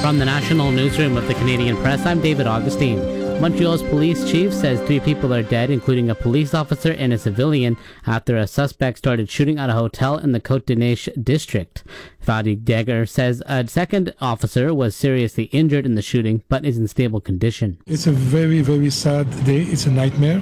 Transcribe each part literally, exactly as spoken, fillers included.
From the National Newsroom of the Canadian Press, I'm David Augustine. Montreal's police chief says three people are dead, including a police officer and a civilian, after a suspect started shooting at a hotel in the Côte-des-Neiges district. Fadi Degger says a second officer was seriously injured in the shooting, but is in stable condition. It's a very, very sad day. It's a nightmare.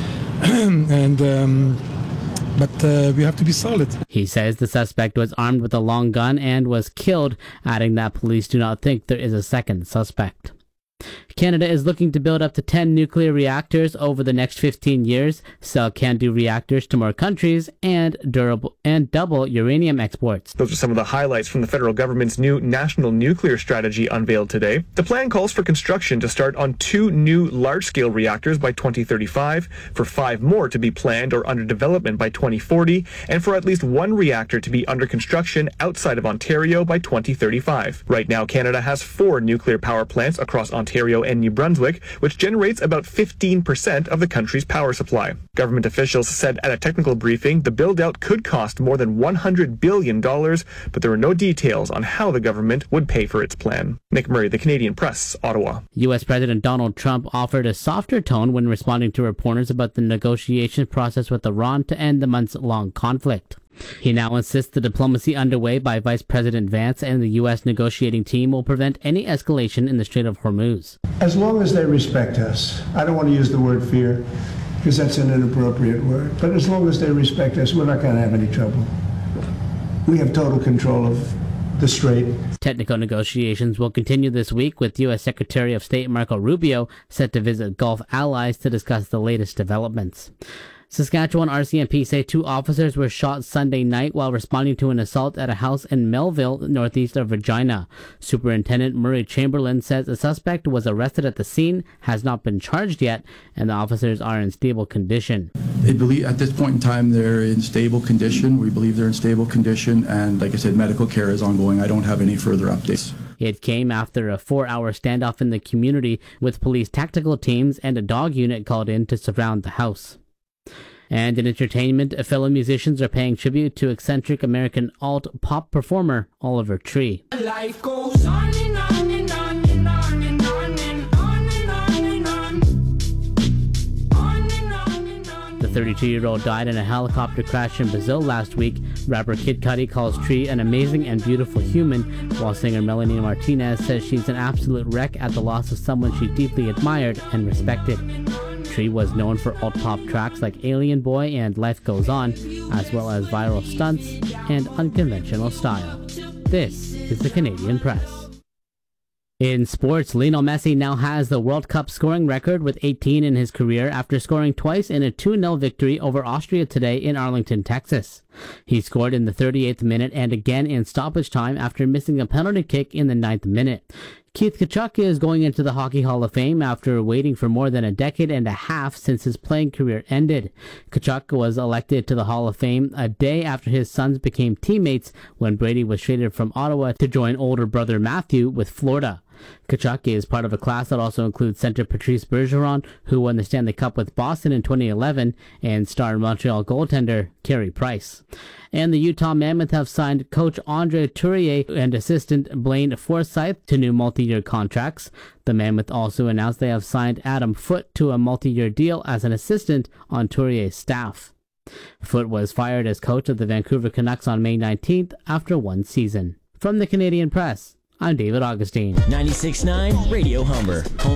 and... Um But uh, we have to be solid. He says the suspect was armed with a long gun and was killed, adding that police do not think there is a second suspect. Canada is looking to build up to ten nuclear reactors over the next fifteen years, sell can-do reactors to more countries, and durable and double uranium exports. Those are some of the highlights from the federal government's new national nuclear strategy unveiled today. The plan calls for construction to start on two new large-scale reactors by twenty thirty-five, for five more to be planned or under development by twenty forty, and for at least one reactor to be under construction outside of Ontario by twenty thirty-five. Right now, Canada has four nuclear power plants across Ontario and New Brunswick, which generates about fifteen percent of the country's power supply. Government officials said at a technical briefing the build-out could cost more than one hundred billion dollars, but there were no details on how the government would pay for its plan. Nick Murray, The Canadian Press, Ottawa. U S President Donald Trump offered a softer tone when responding to reporters about the negotiation process with Iran to end the months-long conflict. He now insists the diplomacy underway by Vice President Vance and the U S negotiating team will prevent any escalation in the Strait of Hormuz. As long as they respect us, I don't want to use the word fear because that's an inappropriate word, but as long as they respect us, we're not going to have any trouble. We have total control of the Strait. Technical negotiations will continue this week, with U S Secretary of State Marco Rubio set to visit Gulf allies to discuss the latest developments. Saskatchewan R C M P say two officers were shot Sunday night while responding to an assault at a house in Melville, northeast of Regina. Superintendent Murray Chamberlain says a suspect was arrested at the scene, has not been charged yet, and the officers are in stable condition. I believe at this point in time they're in stable condition. We believe they're in stable condition, and like I said, medical care is ongoing. I don't have any further updates. It came after a four-hour standoff in the community with police tactical teams and a dog unit called in to surround the house. And in entertainment, fellow musicians are paying tribute to eccentric American alt-pop performer Oliver Tree. Life goes on and on and on and on and on and on and on and on. On and on and on. The thirty-two-year-old died in a helicopter crash in Brazil last week. Rapper Kid Cudi calls Tree an amazing and beautiful human, while singer Melanie Martinez says she's an absolute wreck at the loss of someone she deeply admired and respected. Tree was known for alt-pop tracks like Alien Boy and Life Goes On, as well as viral stunts and unconventional style. This is the Canadian Press. In sports, Lionel Messi now has the World Cup scoring record with eighteen in his career after scoring twice in a two nil victory over Austria today in Arlington, Texas. He scored in the thirty-eighth minute and again in stoppage time after missing a penalty kick in the ninth minute. Keith Tkachuk is going into the Hockey Hall of Fame after waiting for more than a decade and a half since his playing career ended. Tkachuk was elected to the Hall of Fame a day after his sons became teammates when Brady was traded from Ottawa to join older brother Matthew with Florida. Tkachuk is part of a class that also includes center Patrice Bergeron, who won the Stanley Cup with Boston in twenty eleven, and star Montreal goaltender Carey Price. And the Utah Mammoth have signed coach Andre Tourier and assistant Blaine Forsyth to new multi-year contracts. The Mammoth also announced they have signed Adam Foote to a multi-year deal as an assistant on Tourier's staff. Foote was fired as coach of the Vancouver Canucks on May nineteenth after one season. From the Canadian Press, I'm David Augustine. ninety-six point nine Radio Humber.